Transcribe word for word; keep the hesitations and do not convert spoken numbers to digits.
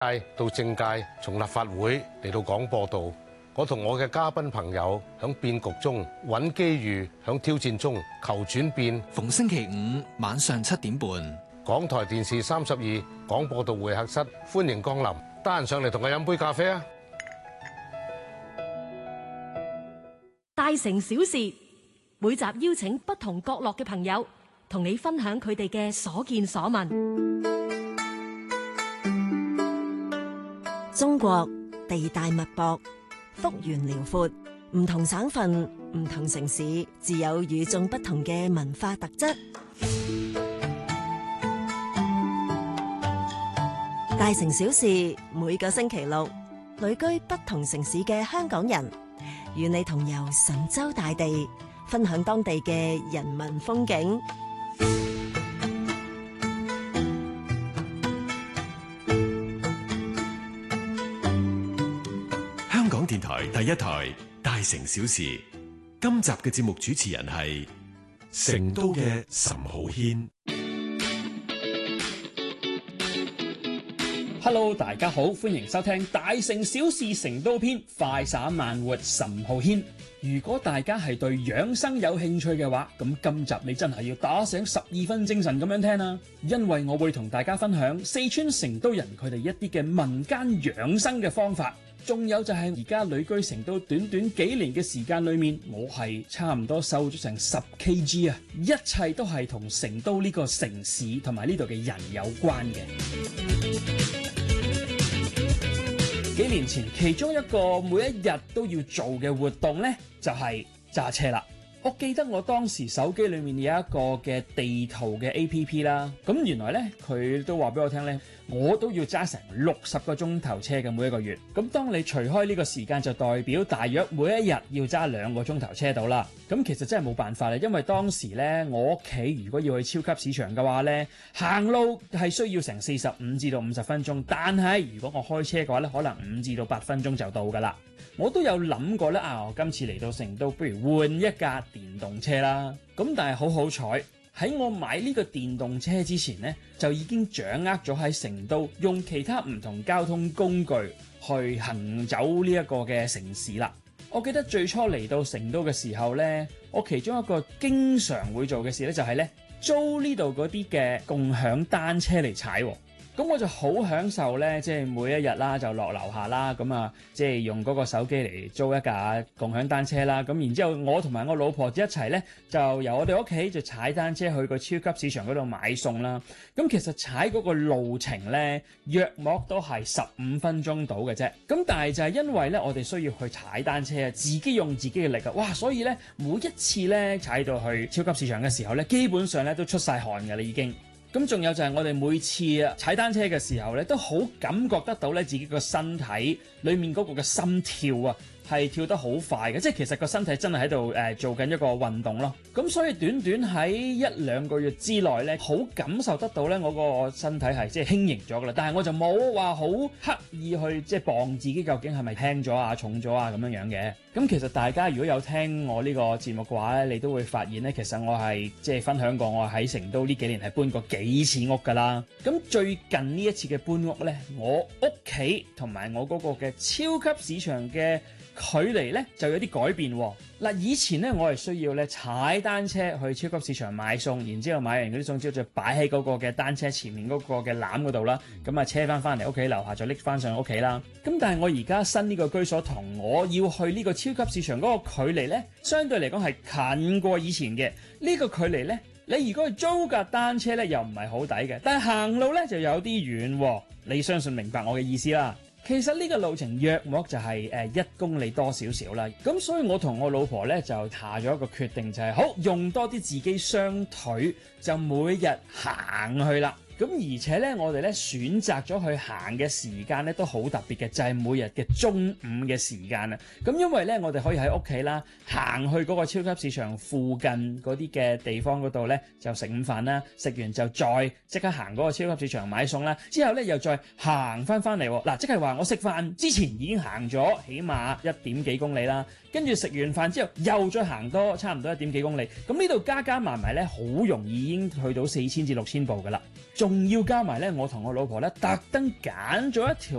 界到政界，從立法會嚟到廣播道，我同我嘅嘉賓朋友響變局中揾機遇，響挑戰中求轉變。 逢星期五晚上七點半， 港台電視三十二廣播道會客室，歡迎光臨，得閒上嚟同我飲杯咖啡啊！ 大城小事，每集邀請不同角落嘅朋友，同你分享佢哋嘅所見所聞。中國地大物博，幅員遼闊，唔同省份、唔同城市，自有與眾不同嘅文化特質。大城小事，每個星期六，旅居不同城市嘅香港人，與你同遊神州大地，分享當地嘅人文風景。 香港電台第一台《大城小事》，今集嘅節目主持人係成都嘅岑浩軒。 Hello， 大家好，歡迎收聽《大城小事成都篇》，快散慢活，岑浩軒。如果大家係對養生有興趣嘅話，咁今集你真係要打醒十二分精神咁樣聽啦，因為我會同大家分享四川成都人佢哋一啲嘅民間養生嘅方法。仲有就係而家旅居成都短短幾年嘅時間裏面，我係差唔多瘦咗成十 kg 啊！一切都係同成都呢個城市同埋呢度嘅人有關嘅。幾年前，其中一個每一日都要做嘅活動呢，就係揸車啦。我記得我當時手機裏面有一個嘅地圖嘅 A P P 啦，咁原來呢，佢都話俾我聽呢，我都要揸成六十個鐘頭車嘅每一個月。咁當你除開呢個時間，就代表大約每一日要揸兩個鐘頭車到啦。咁其實真係冇辦法啦，因為當時呢，我屋企如果要去超級市場嘅話呢，行路係需要成四十五至到五十分鐘，但係如果我開車嘅話呢，可能五至到八分鐘就到㗎啦。我都有諗過咧，啊，我今次嚟到成都，不如換一架電動車啦。咁但係好好彩，喺我買呢個電動車之前呢，就已經掌握咗喺成都用其他唔同交通工具去行走呢一個嘅城市啦。我記得最初嚟到成都嘅時候呢，我其中一個經常會做嘅事呢，就係呢租呢度嗰啲嘅共享單車嚟踩喎。咁我就好享受咧，即係每一日啦，就落樓下啦，咁啊，即係用嗰個手機嚟租一架共享單車啦。咁然之後，我同埋我老婆一齊咧，就由我哋屋企就踩單車去個超級市場嗰度買餸啦。咁其實踩嗰個路程咧，約莫都係十五分鐘到嘅啫。咁但係就係因為咧，我哋需要去踩單車啊，自己用自己嘅力啊，哇！所以咧，每一次咧踩到去超級市場嘅時候咧，基本上咧都出晒汗㗎啦已經。咁仲有就係我哋每次啊踩單車嘅時候咧，都好感覺得到咧自己個身體裏面嗰個嘅心跳啊，係跳得好快嘅，即係其實個身體真係喺度誒做緊一個運動咯。咁所以短短喺一兩個月之內咧，好感受得到咧我個身體係即係輕盈咗噶啦。但係我就冇話好刻意去即係磅自己究竟係咪輕咗啊、重咗啊咁樣樣嘅。咁其實大家如果有聽我呢個節目嘅話咧，你都會發現咧，其實我係即係分享過我喺成都呢幾年係搬過幾次屋噶啦。咁最近呢一次嘅搬屋咧，我屋企同埋我嗰個嘅超級市場嘅距離咧就有啲改變喎。嗱，以前咧我係需要咧踩單車去超級市場買餸，然之後買完嗰啲餸之後就擺喺嗰個嘅單車前面嗰個嘅籃嗰度啦，咁啊車翻翻嚟屋企樓下就拎翻上屋企啦。咁但係我而家新呢個居所同我要去呢個超級市場嗰個距離咧，相對嚟講係近過以前嘅。呢個距離咧，你如果去租架單車咧又唔係好抵嘅，但係行路咧就有啲遠喎。你相信明白我嘅意思啦？其實呢個路程約莫就係誒一公里多少少啦，咁所以我同我老婆咧就下咗一個決定，就係好用多啲自己雙腿，就每日行去啦。咁而且咧，我哋咧選擇咗去行嘅時間咧都好特別嘅，就係每日嘅中午嘅時間啊。咁因為咧，我哋可以喺屋企啦，行去嗰個超級市場附近嗰啲嘅地方嗰度咧，就食午飯啦，食完就再即刻行嗰個超級市場買餸啦。之後咧又再行翻翻嚟喎。嗱，即係話我食飯之前已經行咗起碼一點幾公里啦，跟住食完飯之後又再行多差唔多一點幾公里。咁呢度加加埋埋咧，好容易已經去到四千至六千步噶啦。仲仲要加埋咧，我同我老婆咧特登揀咗一條